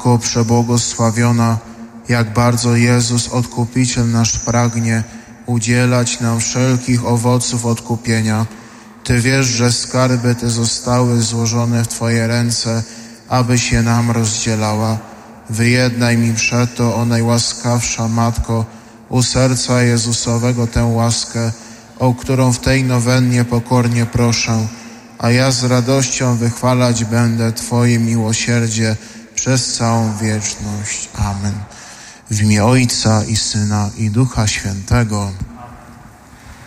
Matko przebłogosławiona, jak bardzo Jezus, Odkupiciel nasz, pragnie udzielać nam wszelkich owoców odkupienia. Ty wiesz, że skarby te zostały złożone w Twoje ręce, abyś je nam rozdzielała. Wyjednaj mi przeto, o najłaskawsza Matko, u serca Jezusowego tę łaskę, o którą w tej nowennie pokornie proszę, a ja z radością wychwalać będę Twoje miłosierdzie przez całą wieczność. Amen. W imię Ojca i Syna, i Ducha Świętego.